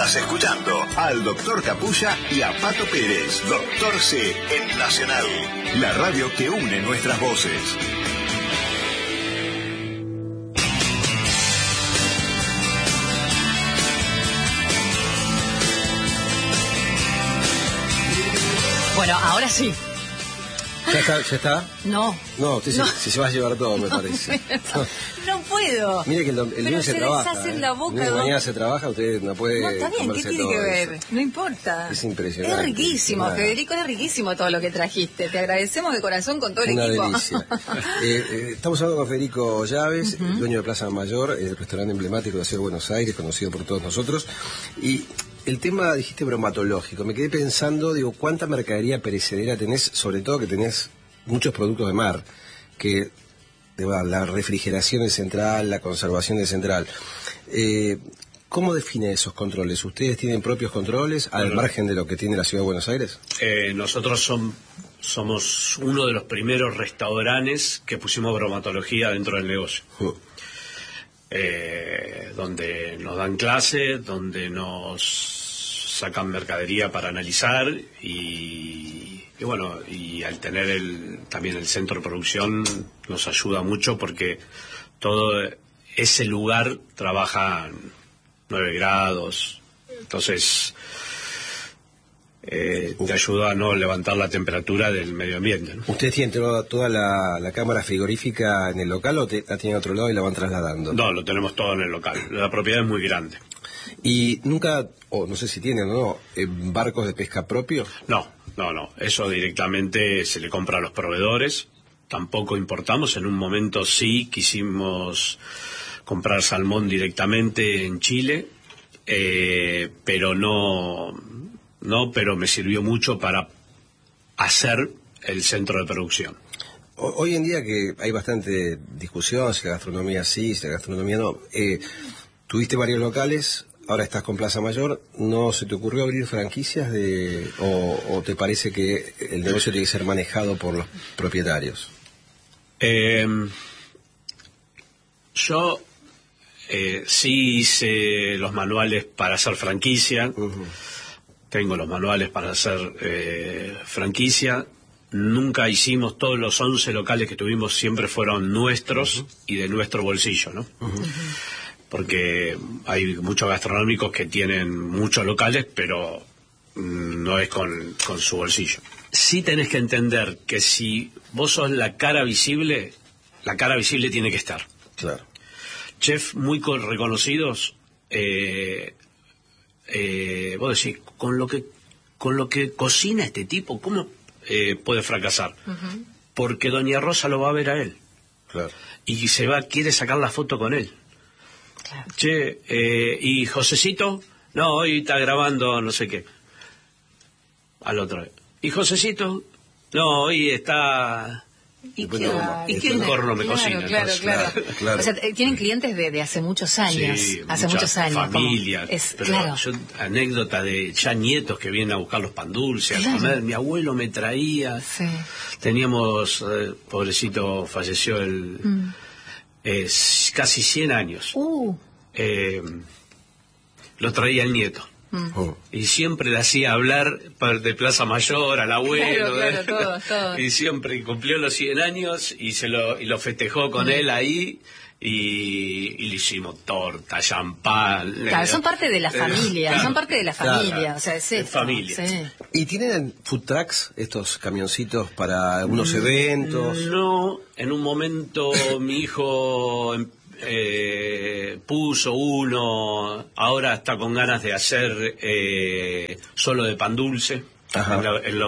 Estás escuchando al Doctor Capulla y a Pato Pérez, Doctor C en Nacional, la radio que une nuestras voces. Bueno, ahora sí. ¿Ya está? ¿Ya está? No. No, usted No. se va a llevar todo, me parece. No puedo. Mire que el lunes se trabaja. Deshace en la boca, el lunes ¿no? mañana se trabaja, usted no puede. No, está bien, ¿qué comerse tiene todo que ver? eso. No importa. Es impresionante. Es riquísimo, Nada. Federico, es riquísimo todo lo que trajiste. Te agradecemos de corazón con todo el Una equipo. delicia. Estamos hablando con Federico Llaves, el dueño de Plaza Mayor, el restaurante emblemático de la Ciudad de Buenos Aires, conocido por todos nosotros. Y el tema, dijiste, bromatológico. Me quedé pensando, digo, ¿cuánta mercadería perecedera tenés? Sobre todo que tenés muchos productos de mar, que digo, la refrigeración es central, la conservación es central. ¿Cómo define esos controles? ¿Ustedes tienen propios controles al margen de lo que tiene la Ciudad de Buenos Aires? Nosotros somos uno de los primeros restaurantes que pusimos bromatología dentro del negocio. Donde nos dan clases, donde nos sacan mercadería para analizar y bueno, y al tener también el centro de producción nos ayuda mucho porque todo ese lugar trabaja 9 grados, entonces te ayuda a no levantar la temperatura del medio ambiente, ¿no? ¿Ustedes tienen toda la cámara frigorífica en el local o la tienen a otro lado y la van trasladando? No, lo tenemos todo en el local, la propiedad es muy grande. ¿Y nunca, o no sé si tienen o no, barcos de pesca propios? No, eso directamente se le compra a los proveedores, tampoco importamos, en un momento sí quisimos comprar salmón directamente en Chile, pero pero me sirvió mucho para hacer el centro de producción. Hoy en día que hay bastante discusión, si la gastronomía sí, si la gastronomía no, tuviste varios locales, ahora estás con Plaza Mayor, ¿no se te ocurrió abrir franquicias o te parece que el negocio tiene que ser manejado por los propietarios? Yo sí hice los manuales para hacer franquicia, tengo los manuales para hacer franquicia, nunca hicimos, todos los 11 locales que tuvimos siempre fueron nuestros y de nuestro bolsillo, ¿no? Porque hay muchos gastronómicos que tienen muchos locales, pero no es con su bolsillo. Sí tenés que entender que si vos sos la cara visible tiene que estar. Claro. Chefs muy reconocidos, vos decís, con lo que cocina este tipo, ¿cómo puede fracasar? Porque Doña Rosa lo va a ver a él. Claro. Y quiere sacar la foto con él. Claro. Che, ¿y Josecito? No, hoy está grabando no sé qué. Al otro. ¿Y Josecito? No, hoy está... ¿Y quién corno me cocina? Claro. Claro. O sea, tienen clientes de hace muchos años. Sí, hace muchos años. Familias. Claro. Anécdota de ya nietos que vienen a buscar los pan dulces, a comer. Mi abuelo me traía. Sí. Teníamos, pobrecito, falleció casi 100 años. Lo traía el nieto. Y siempre le hacía hablar de Plaza Mayor al abuelo. Claro, todo. Y siempre cumplió los 100 años y lo festejó con él ahí. Y le hicimos torta, champán. Claro, son parte de la familia, claro, son parte de la familia, claro. o sea, es esto, familia. Sí. ¿Y tienen food trucks, estos camioncitos para algunos eventos? No, en un momento mi hijo puso uno, ahora está con ganas de hacer solo de pan dulce. Ajá.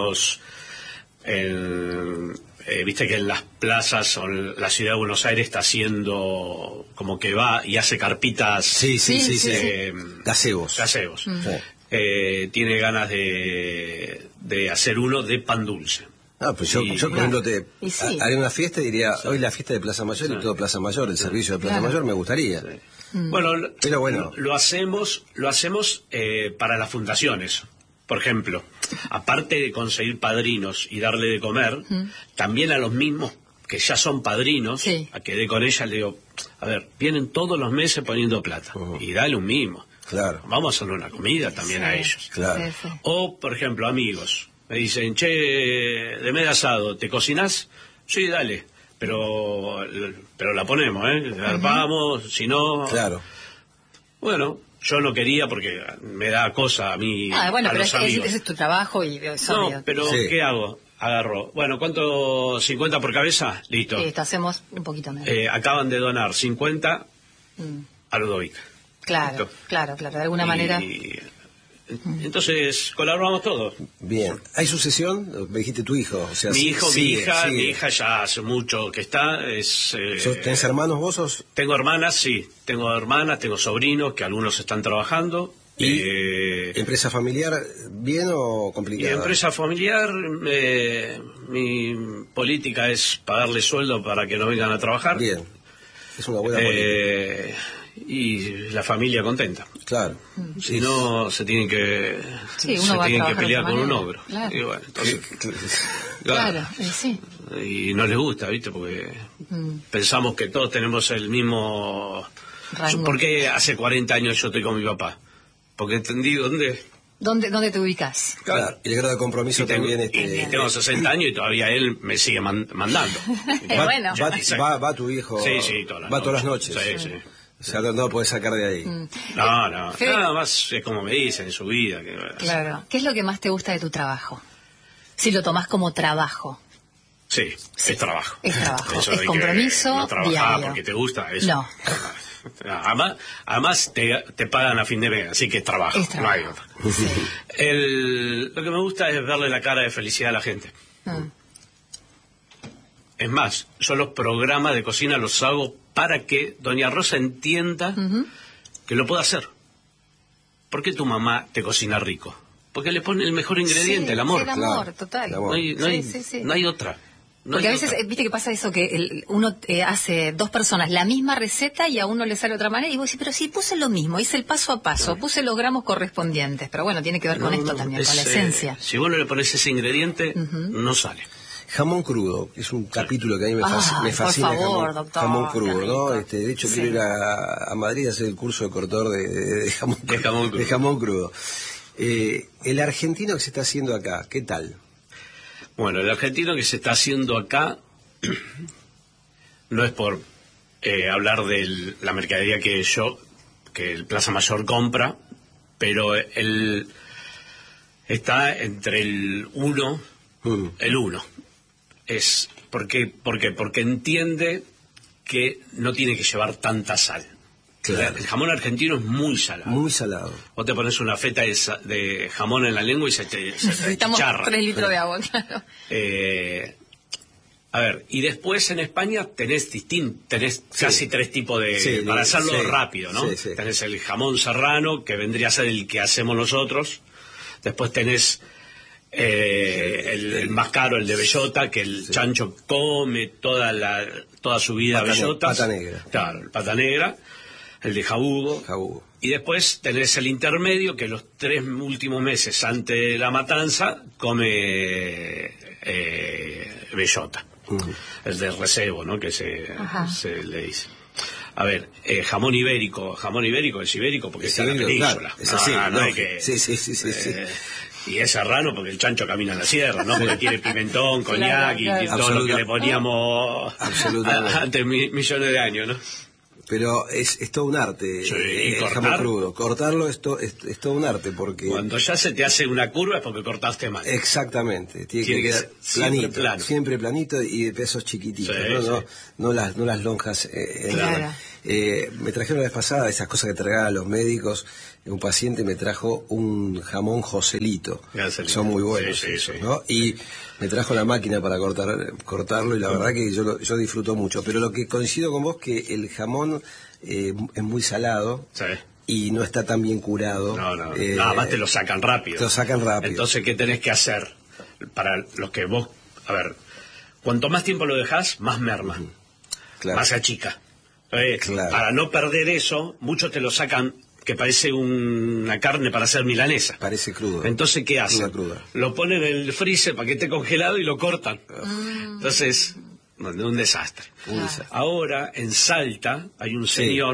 Viste que en las plazas la ciudad de Buenos Aires está haciendo como que va y hace carpitas. Sí. Gazebos. Sí. Tiene ganas de hacer uno de pan dulce. Pues yo por ejemplo, haré una fiesta y diría, hoy la fiesta de Plaza Mayor y todo Plaza Mayor, el servicio de Plaza Mayor me gustaría. Sí. Bueno, lo hacemos para las fundaciones. Por ejemplo, aparte de conseguir padrinos y darle de comer, también a los mismos que ya son padrinos, a que dé con ella, le digo, a ver, vienen todos los meses poniendo plata, y dale un mimo. Claro. Vamos a hacerle una comida también a ellos. Claro. Sí. O, por ejemplo, amigos. Me dicen, che, de medio asado, ¿te cocinás? Sí, dale. Pero la ponemos, Vamos, si no... Claro. Bueno, yo no quería porque me da cosa a mí, Bueno, a pero los amigos. ese es tu trabajo y eso. No, pero Sí. ¿qué hago? Agarro. Bueno, ¿cuánto? ¿50 por cabeza? Listo. Listo, hacemos un poquito menos. Acaban de donar 50 a Ludovic. Claro, listo. claro, de alguna manera. Entonces, colaboramos todos. Bien. ¿Hay sucesión? Me dijiste tu hijo. O sea, Mi hijo, sigue. mi hija ya hace mucho que está. ¿Tenés hermanos vos? Tengo hermanas, sí. Tengo hermanas, tengo sobrinos que algunos están trabajando. ¿Y empresa familiar bien o Mi complicada? empresa familiar, mi política es pagarle sueldo para que no vengan a trabajar. Bien. Es una buena política. Y la familia contenta. Claro. Si no, se tienen que, Sí, se uno va a tienen que trabajar de pelear otra con un manera. ogro. Claro. Y bueno, entonces, Claro, sí. Y no les gusta, ¿viste? Porque pensamos que todos tenemos el mismo... Rango. ¿Por qué hace 40 años yo estoy con mi papá? Porque entendí dónde... ¿Dónde te ubicas? Claro. Y el grado de compromiso Y tengo, también... y tengo 60 años y todavía él me sigue mandando. Bueno. Va tu hijo... Sí, va todas las noches. Sí. O sea, no lo podés sacar de ahí. No. Fede- Nada más es como me dicen en su vida. Claro. ¿Qué es lo que más te gusta de tu trabajo? Si lo tomás como trabajo. Sí, es trabajo. Es trabajo, Eso es de que compromiso no trabajar diario. porque te gusta, eso. No. Además te pagan a fin de mes, así que es trabajo. Es trabajo. No hay otra. Sí. Lo que me gusta es verle la cara de felicidad a la gente. Es más, yo los programas de cocina los hago para que doña Rosa entienda que lo puede hacer. ¿Por qué tu mamá te cocina rico? Porque le pone el mejor ingrediente, Sí, el amor. El amor, Claro, total. el amor. No hay otra. No Porque hay a veces, otra. viste que pasa eso, que uno hace dos personas la misma receta y a uno le sale de otra manera. Y vos decís, pero sí, puse lo mismo, hice el paso a paso, puse los gramos correspondientes. Pero bueno, tiene que ver con esto también, con la esencia. Si vos no le pones ese ingrediente, no sale. Jamón crudo, es un capítulo que a mí me Ay, fascina. por favor, jamón, doctor, jamón qué crudo, ¿no? rico. De hecho, Sí. quiero ir a Madrid a hacer el curso de cortador de jamón, De jamón crudo. de jamón crudo. El argentino que se está haciendo acá, ¿qué tal? Bueno, el argentino que se está haciendo acá no es por hablar de la mercadería que el Plaza Mayor compra, pero él está entre el 1, el 1. ¿Por qué? Porque entiende que no tiene que llevar tanta sal. Claro. El jamón argentino es muy salado. Muy salado. Vos te pones una feta de jamón en la lengua y se te Necesitamos chicharra. 3 litros de agua, claro. A ver, y después en España tenés casi 3 tipos de... Sí, para hacerlo sí, rápido, ¿no? sí. Tenés el jamón serrano, que vendría a ser el que hacemos nosotros. Después tenés el más caro, el de bellota, que el chancho come toda su vida bellota. Pata negra. Claro, el pata negra. El de jabugo. Jabugo. Y después tenés el intermedio, que los 3 últimos meses antes de la matanza come bellota. El de recebo, ¿no? Que se le dice. A ver, jamón ibérico es ibérico porque está en la península. Claro, es así, no hay que... Sí. Y es serrano porque el chancho camina en la sierra, ¿no? Porque tiene pimentón, coñac Claro. y todo lo que le poníamos Absolutamente. antes millones de años, ¿no? Pero es todo un arte, Sí, el cortar. jamón crudo. Cortarlo es todo un arte porque... Cuando ya se te hace una curva es porque cortaste mal. Exactamente, tiene Tiene que que quedar ser siempre planito, plano. siempre planito y de pesos chiquititos, Sí, ¿no? sí. No las lonjas Claro. me trajeron la vez pasada esas cosas que tragan los médicos. Un paciente me trajo un jamón Joselito, Joselito. son muy buenos Sí, esos, sí. ¿no? Y me trajo la máquina para cortarlo y la verdad que yo disfruto mucho. Pero lo que coincido con vos que el jamón es muy salado. Sí. Y no está tan bien curado. No, nada más te lo sacan rápido. Te lo sacan rápido. Entonces, ¿qué tenés que hacer? Para los que vos... A ver, cuanto más tiempo lo dejás, más merma. Claro. Más se achica. Claro. Para no perder eso, muchos te lo sacan que parece una carne para hacer milanesa. Parece crudo. Entonces, ¿qué hacen? Cruda. Lo ponen en el freezer para que esté congelado y lo cortan. Entonces, un desastre. Ahora, en Salta, hay un señor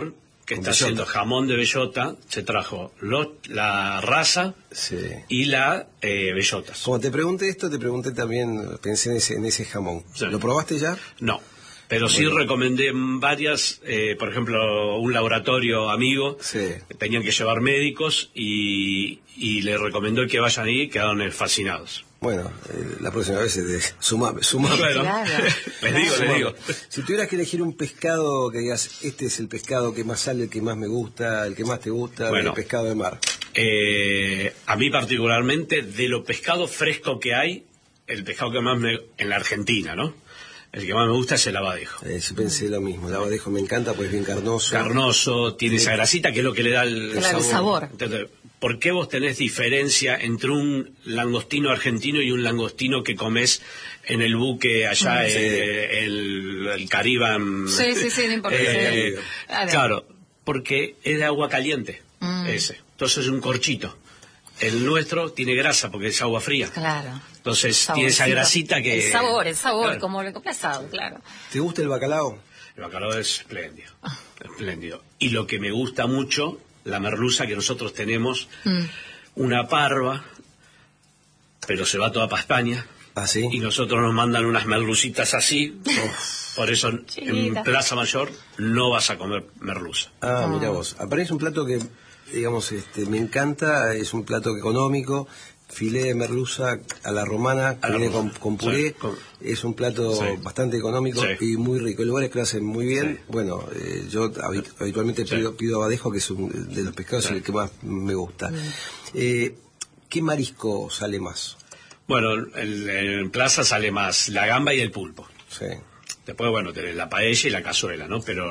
que está haciendo jamón de bellota, se trajo la raza y la bellotas. Como te pregunté esto, te pregunté también, pensé en ese jamón. Sí. ¿Lo probaste ya? No. Pero sí recomendé varias, por ejemplo, un laboratorio amigo, tenían que llevar médicos y les recomendó que vayan ahí y quedaron fascinados. Bueno, la próxima vez sumame. Claro. Les digo. Si tuvieras que elegir un pescado que digas, este es el pescado que más sale, el que más me gusta, el que más te gusta, el pescado de mar. A mí particularmente, de lo pescado fresco que hay, el pescado que más en la Argentina, ¿no? El que más me gusta es el abadejo. Yo pensé lo mismo, el abadejo me encanta, pues es bien carnoso. Carnoso, tiene esa grasita que es lo que le da el sabor. Entonces, ¿por qué vos tenés diferencia entre un langostino argentino y un langostino que comés en el buque allá, el Caribe? Sí, no importa. Claro, porque es de agua caliente, ese. Entonces es un corchito. El nuestro tiene grasa porque es agua fría. Claro. Entonces tiene esa grasita que... El sabor, claro. Como el asado, claro. ¿Te gusta el bacalao? El bacalao es espléndido. Y lo que me gusta mucho, la merluza que nosotros tenemos, una parva, pero se va toda para España. ¿Ah, sí? Y nosotros nos mandan unas merlucitas así. Por eso en Plaza Mayor no vas a comer merluza. Mira vos. Aparece un plato que, digamos, me encanta, es un plato económico, filé de merluza a la romana, que viene con puré, es un plato bastante económico y muy rico. Hay lugares que lo hacen muy bien. Bueno, yo habitualmente pido abadejo, que es de los pescados el que más me gusta. ¿Qué marisco sale más? Bueno, en Plaza sale más la gamba y el pulpo. Sí. Después, bueno, tenés la paella y la cazuela, ¿no? Pero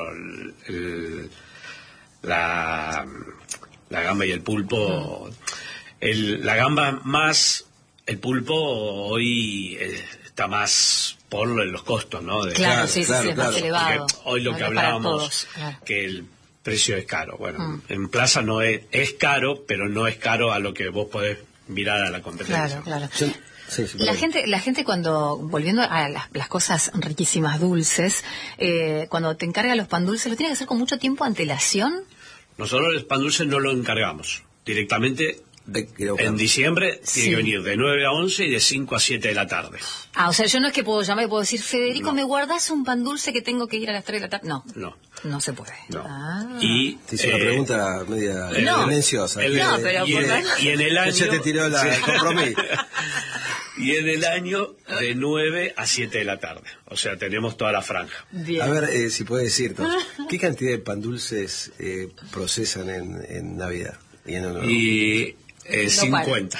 la gamba y el pulpo... la gamba más, el pulpo hoy está más por los costos, ¿no? Claro, es más elevado. Hoy lo que hablábamos, que el precio es caro. Bueno, en Plaza no es caro, pero no es caro a lo que vos podés mirar a la competencia. Claro. La gente cuando, volviendo a las cosas riquísimas dulces, cuando te encarga los pan dulces, ¿lo tiene que hacer con mucho tiempo antelación? Nosotros el pan dulce no lo encargamos. Directamente en diciembre tiene que venir de 9 a 11 y de 5 a 7 de la tarde. O sea, yo no es que puedo llamar y puedo decir, Federico, ¿me guardás un pan dulce que tengo que ir a las 3 de la tarde? No se puede. Y te hice una pregunta media tendenciosa. Y en el año... Ya te tiró la compromiso. Y en el año de 9 a 7 de la tarde. O sea, tenemos toda la franja. Bien. A ver, si puedes decirnos, ¿qué cantidad de pan dulces procesan en Navidad? Y 50.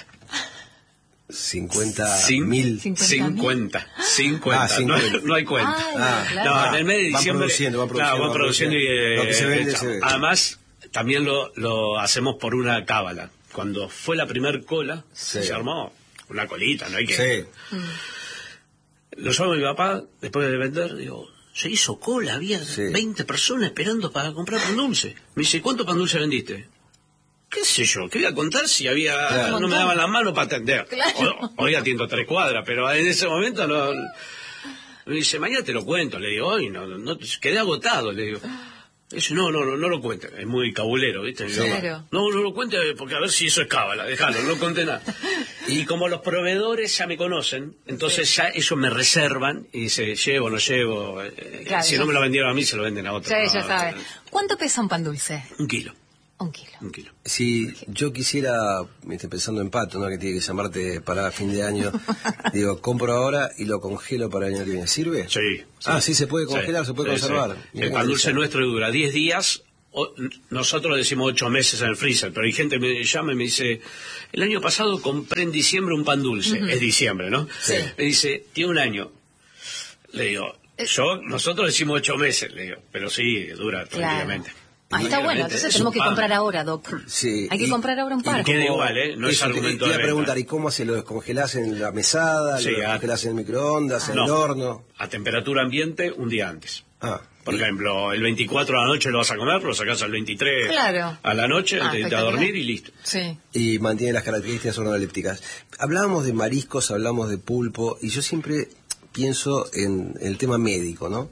50.000. 50. No hay cuenta. Claro. En el mes de diciembre van produciendo y lo que se vende, se vende. Además, también lo hacemos por una cábala. Cuando fue la primer cola, se armó una colita, no hay que... Lo llamo a mi papá, después de vender, digo, se hizo cola, había 20 personas esperando para comprar pan dulce. Me dice, ¿cuánto pan dulce vendiste? ¿Qué sé yo? ¿Qué voy a contar si había... No me daban las manos para atender? Claro. Hoy atiendo 3 cuadras, pero en ese momento no... Me dice, mañana te lo cuento. Le digo, hoy no quedé agotado. Le digo, eso no lo cuente. Es muy cabulero, ¿viste? Claro. No lo cuente porque a ver si eso es cábala. Déjalo, no conté nada. Y como los proveedores ya me conocen, entonces ya ellos me reservan y dice, llevo, no llevo. Si no me lo vendieron a mí, se lo venden a otro. Ya sabe. ¿Cuánto pesa un pan dulce? 1 kilo. 1 kilo. 1 kilo. Si yo quisiera, pensando en Pato, ¿no? Que tiene que llamarte para fin de año, digo, compro ahora y lo congelo para el año que viene, ¿sirve? Sí. Sí se puede congelar, se puede conservar. Sí. El pan dulce nuestro dura 10 días, nosotros decimos 8 meses en el freezer, pero hay gente que me llama y me dice, el año pasado compré en diciembre un pan dulce, es diciembre, ¿no? Sí. Me dice, tiene 1 año. Le digo, nosotros decimos 8 meses, le digo, pero sí, dura tranquilamente. Está bueno, entonces tenemos que comprar ahora, Doc. Sí. Hay que comprar ahora un par. Queda igual, no es argumento te de iba a preguntar, ¿y cómo se lo descongelás en la mesada? ¿Lo descongelás en el microondas, en el horno? A temperatura ambiente, un día antes. Por ejemplo, el 24 a la noche lo vas a comer, lo sacás al 23 a la noche, te a dormir y listo. Sí. Y mantiene las características organolépticas. Hablábamos de mariscos, hablamos de pulpo, y yo siempre pienso en el tema médico, ¿no?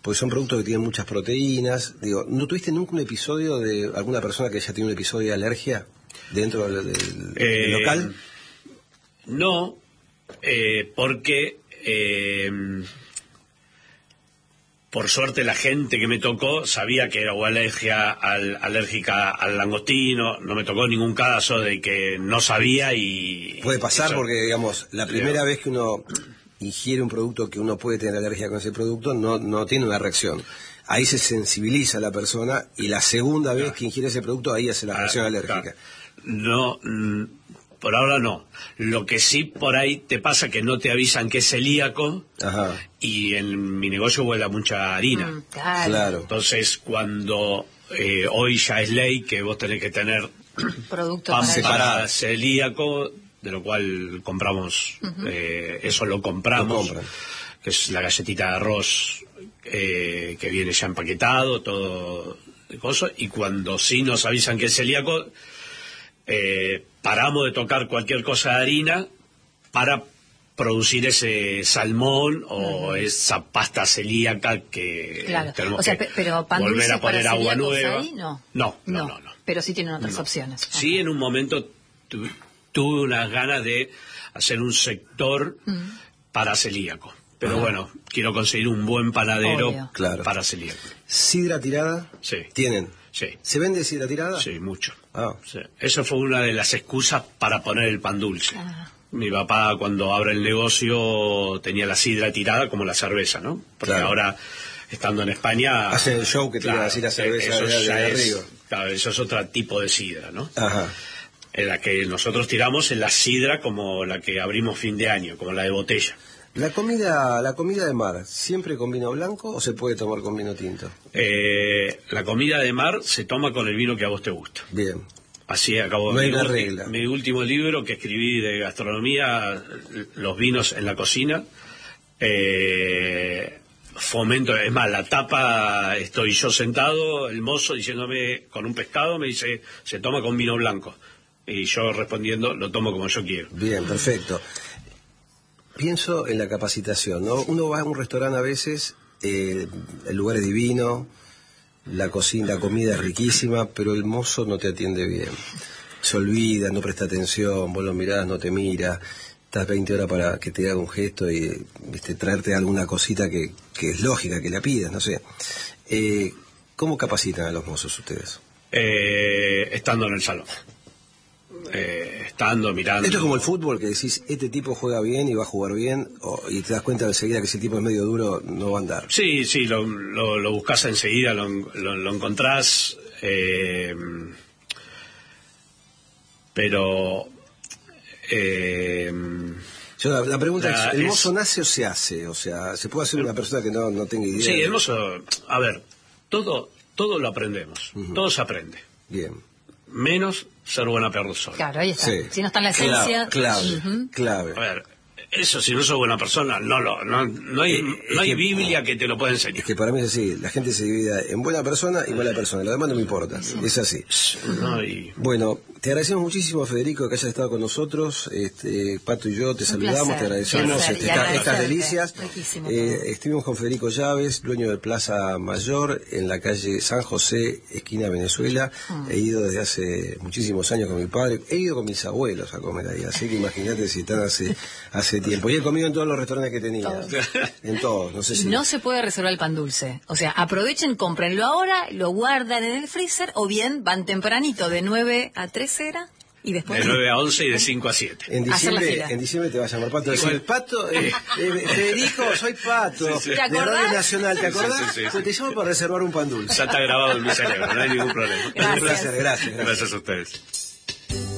porque son productos que tienen muchas proteínas. Digo, ¿no tuviste nunca un episodio de alguna persona que haya tenido un episodio de alergia dentro del local? No, porque por suerte la gente que me tocó sabía que era o alérgica al langostino. No me tocó ningún caso de que no sabía y... Puede pasar porque, digamos, la primera vez que uno ingiere un producto que uno puede tener alergia con ese producto, no tiene una reacción. Ahí se sensibiliza la persona y la segunda vez que ingiere ese producto, ahí hace la reacción alérgica. No, por ahora no. Lo que sí por ahí te pasa que no te avisan que es celíaco. Ajá. Y en mi negocio huele a mucha harina. Claro. Entonces cuando hoy ya es ley que vos tenés que tener productos pan para celíaco, de lo cual compramos, eso lo compramos, que es la galletita de arroz que viene ya empaquetado, todo de cosas, y cuando sí nos avisan que es celíaco, paramos de tocar cualquier cosa de harina para producir ese salmón o esa pasta celíaca que tenemos pero que volver a poner agua nueva. Ahí, no. No. Pero sí tienen otras opciones. Sí, en un momento tuve unas ganas de hacer un sector para celíaco. Pero bueno, quiero conseguir un buen panadero para celíaco. ¿Sidra tirada? Sí. ¿Tienen? Sí. ¿Se vende sidra tirada? Sí, mucho. Sí. Eso fue una de las excusas para poner el pan dulce. Mi papá, cuando abre el negocio, tenía la sidra tirada como la cerveza, ¿no? Porque ahora, estando en España... Hacen el show que tiene así la cerveza de arriba. Claro, eso es otro tipo de sidra, ¿no? Ajá. En la que nosotros tiramos en la sidra como la que abrimos fin de año, como la de botella. ¿La comida de mar siempre con vino blanco o se puede tomar con vino tinto? La comida de mar se toma con el vino que a vos te gusta. Bien. Así acabó mi último libro que escribí de gastronomía, los vinos en la cocina. Fomento, es más, la tapa, estoy yo sentado, el mozo diciéndome con un pescado, me dice, se toma con vino blanco. Y yo respondiendo, lo tomo como yo quiero. Bien, perfecto. Pienso en la capacitación, ¿no? Uno va a un restaurante a veces, el lugar es divino, la comida es riquísima, pero el mozo no te atiende bien. Se olvida, no presta atención, vos lo mirás, no te mira, estás 20 horas para que te haga un gesto y traerte alguna cosita que es lógica, que la pidas, no sé. ¿Cómo capacitan a los mozos ustedes? Estando en el salón. Estando, mirando. Esto es como el fútbol, que decís, este tipo juega bien y va a jugar bien, y te das cuenta enseguida que ese tipo es medio duro, no va a andar. Sí, lo buscas enseguida, lo encontrás, pero... la pregunta es, ¿el mozo nace o se hace? O sea, ¿se puede hacer una persona que no tenga idea? Sí, el mozo, a ver, todo lo aprendemos, todo se aprende. Bien. Menos ser buena persona. Claro, ahí está. Sí. Si no está en la esencia... Clave. A ver, eso si no sos buena persona, no hay Biblia que te lo pueda enseñar. Es que para mí es así, la gente se divide en buena persona y mala persona, lo demás no me importa, es así. Bueno, te agradecemos muchísimo, Federico, que hayas estado con nosotros. Pato y yo te saludamos, te agradecemos estas delicias. Estuvimos con Federico Llaves, dueño de Plaza Mayor, en la calle San José, esquina Venezuela. He ido desde hace muchísimos años con mi padre, he ido con mis abuelos a comer ahí, así que imagínate si están hace tiempo. Y he comido en todos los restaurantes que tenía. En todos, no sé si... No se puede reservar el pan dulce. O sea, aprovechen, cómprenlo ahora, lo guardan en el freezer, o bien van tempranito, de 9 a 3 era, y después... De 9 a 11 y de 5 a 7. En diciembre te va a llamar Pato. Decir, Pato, Federico, soy Pato. ¿Te acordás? De Radio Nacional, ¿te acordás? Sí. Pues te llamo para reservar un pan dulce. Ya está grabado en mi cerebro, no hay ningún problema. Un placer, gracias. Gracias a ustedes.